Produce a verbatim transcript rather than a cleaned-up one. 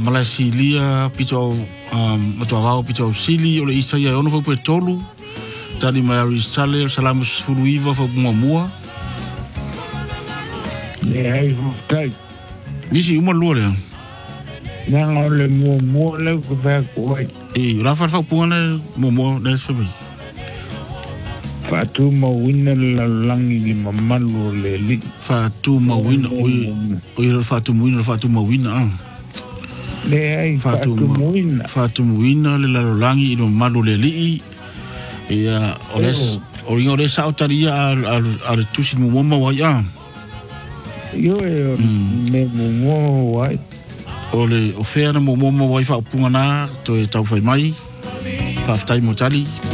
Malaysia pito um to avao pito sili o le isa ia ono fo tolu tani Mary Sale salamus fuluiva fo mua mua le ai tai nisi uma lua le na ole mua mua le ko fa ko e la fa fa puana mua mua le so bi fa tu mo wina la langi li mamalu le li fa tu mo wina o o fa tu mo wina fa tu mo wina le ai fa tu mo wina fa tu mo wina le la langi i malu le li ia oles o ringo le sa otaria al al al tusi mo mo wa ya yo e me mo mo wa o le o fea na mo mo wa fa punga na to e tau fai mai fa tai mo tali